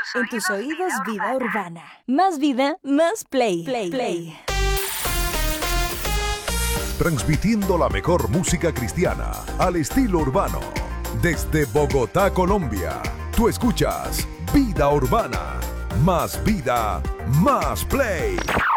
En tus oídos, Vida Urbana. Más vida, más play. Transmitiendo la mejor música cristiana al estilo urbano. Desde Bogotá, Colombia, tú escuchas Vida Urbana. Más vida, más play.